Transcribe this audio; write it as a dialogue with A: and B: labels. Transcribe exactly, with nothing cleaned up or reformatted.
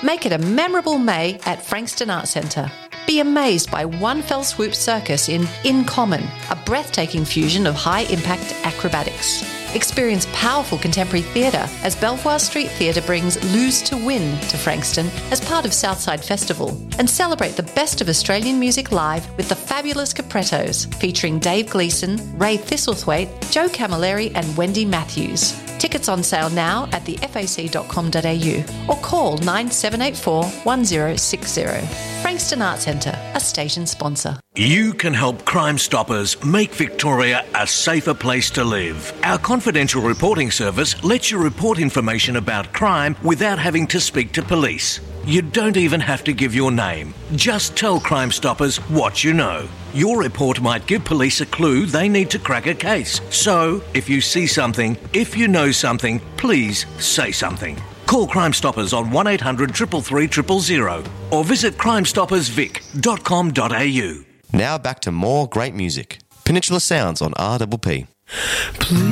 A: Make it a memorable May at Frankston Arts Centre. Be amazed by One Fell Swoop Circus in In Common, a breathtaking fusion of high-impact acrobatics. Experience powerful contemporary theatre as Belvoir Street Theatre brings Lose to Win to Frankston as part of Southside Festival, and celebrate the best of Australian music live with the fabulous Caprettos featuring Dave Gleeson, Ray Thistlethwaite, Joe Camilleri and Wendy Matthews. Tickets on sale now at the f a c dot com dot a u or call nine seven eight four, one zero six zero. Frankston Arts Centre, a station sponsor.
B: You can help Crime Stoppers make Victoria a safer place to live. Our confidential reporting service lets you report information about crime without having to speak to police. You don't even have to give your name. Just tell Crime Stoppers what you know. Your report might give police a clue they need to crack a case. So, if you see something, if you know something, please say something. Call Crime Stoppers on one eight hundred, three three three, zero zero zero or visit crime stoppers vic dot com dot a u.
C: Now back to more great music. Peninsula Sounds on R P P.
D: Please.